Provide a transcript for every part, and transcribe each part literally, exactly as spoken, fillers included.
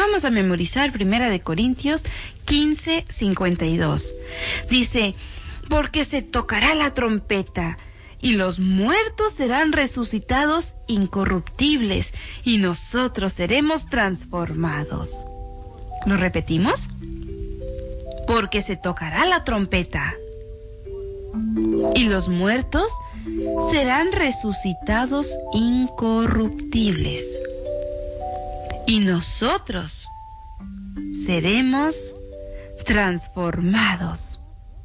Vamos a memorizar Primera de Corintios quince, cincuenta y dos. Dice, porque se tocará la trompeta, y los muertos serán resucitados incorruptibles, y nosotros seremos transformados. ¿Lo repetimos? Porque se tocará la trompeta, y los muertos serán resucitados incorruptibles, y nosotros seremos transformados.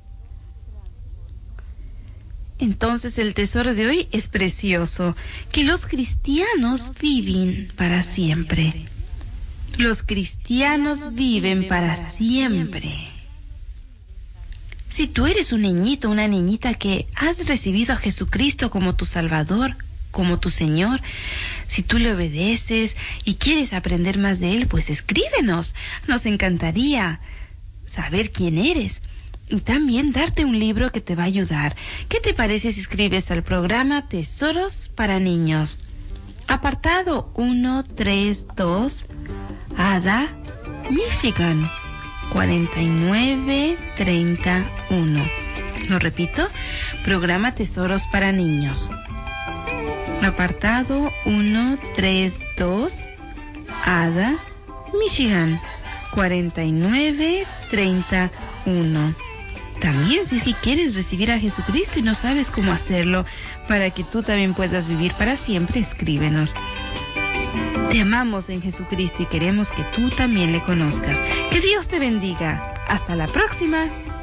Entonces el tesoro de hoy es precioso, que los cristianos viven para siempre. Los cristianos viven para siempre. Si tú eres un niñito, una niñita que has recibido a Jesucristo como tu Salvador, como tu Señor, si tú le obedeces y quieres aprender más de Él, pues escríbenos. Nos encantaría saber quién eres y también darte un libro que te va a ayudar. ¿Qué te parece si escribes al programa Tesoros para Niños? Apartado uno tres dos, Ada, Michigan, cuarenta y nueve treinta y uno. Lo repito, programa Tesoros para Niños. Apartado uno tres dos, Ada, Michigan, cuarenta y nueve treinta y uno. También si, si quieres recibir a Jesucristo y no sabes cómo hacerlo para que tú también puedas vivir para siempre, escríbenos. Te amamos en Jesucristo y queremos que tú también le conozcas. Que Dios te bendiga. Hasta la próxima.